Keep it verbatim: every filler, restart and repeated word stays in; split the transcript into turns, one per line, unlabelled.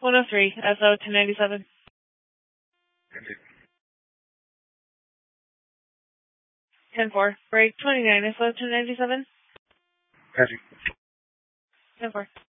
one oh three, S O ten ninety-seven. ten four, break twenty-nine, S O ten ninety-seven.
Patrick.
ten four.